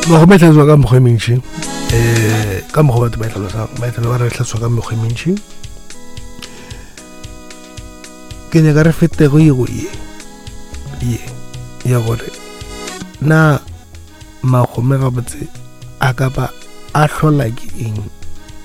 Mahome tlhatswa ka mokgwa mentši ka mokgwa batho ba tlhalosang maetelo ba re tlhatswa ka mokgwa mentši ke nyaka re fete go ye ya gore na magome gabotse a ka ba a hlola ke eng